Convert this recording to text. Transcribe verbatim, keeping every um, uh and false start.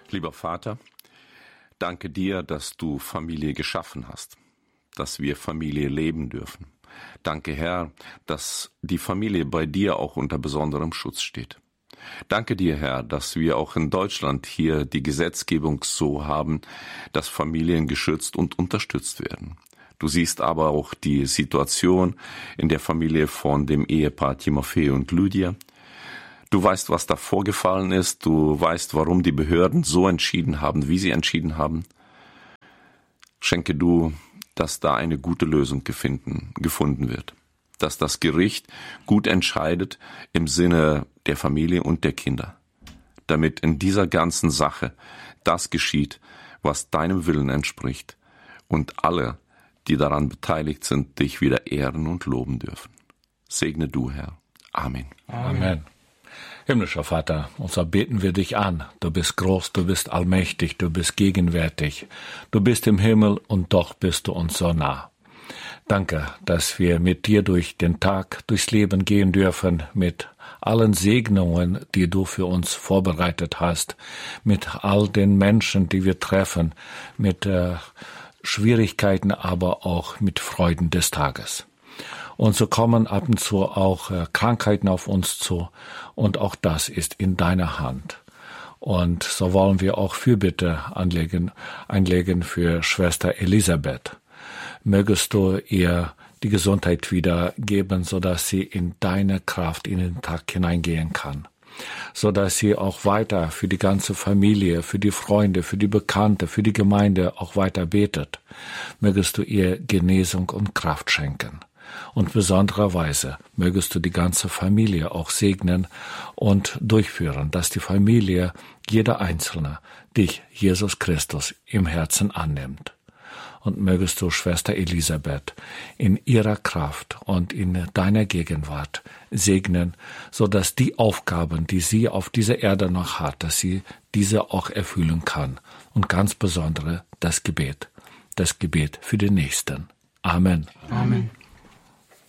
Lieber Vater, danke dir, dass du Familie geschaffen hast, dass wir Familie leben dürfen. Danke, Herr, dass die Familie bei dir auch unter besonderem Schutz steht. Danke dir, Herr, dass wir auch in Deutschland hier die Gesetzgebung so haben, dass Familien geschützt und unterstützt werden. Du siehst aber auch die Situation in der Familie von dem Ehepaar Timofei und Lydia. Du weißt, was da vorgefallen ist. Du weißt, warum die Behörden so entschieden haben, wie sie entschieden haben. Schenke du, dass da eine gute Lösung gefunden, gefunden wird. Dass das Gericht gut entscheidet im Sinne der Familie und der Kinder. Damit in dieser ganzen Sache das geschieht, was deinem Willen entspricht. Und alle, die daran beteiligt sind, dich wieder ehren und loben dürfen. Segne du, Herr. Amen. Amen. Himmlischer Vater, und so beten wir dich an. Du bist groß, du bist allmächtig, du bist gegenwärtig. Du bist im Himmel und doch bist du uns so nah. Danke, dass wir mit dir durch den Tag, durchs Leben gehen dürfen, mit allen Segnungen, die du für uns vorbereitet hast, mit all den Menschen, die wir treffen, mit äh, Schwierigkeiten, aber auch mit Freuden des Tages. Und so kommen ab und zu auch äh, Krankheiten auf uns zu. Und auch das ist in deiner Hand. Und so wollen wir auch Fürbitte anlegen, einlegen für Schwester Elisabeth. Mögest du ihr die Gesundheit wieder geben, sodass sie in deine Kraft in den Tag hineingehen kann. Sodass sie auch weiter für die ganze Familie, für die Freunde, für die Bekannte, für die Gemeinde auch weiter betet. Mögest du ihr Genesung und Kraft schenken. Und besondererweise mögest du die ganze Familie auch segnen und durchführen, dass die Familie, jeder Einzelne, dich, Jesus Christus, im Herzen annimmt. Und mögest du Schwester Elisabeth in ihrer Kraft und in deiner Gegenwart segnen, so dass die Aufgaben, die sie auf dieser Erde noch hat, dass sie diese auch erfüllen kann. Und ganz besonders das Gebet, das Gebet für den Nächsten. Amen. Amen.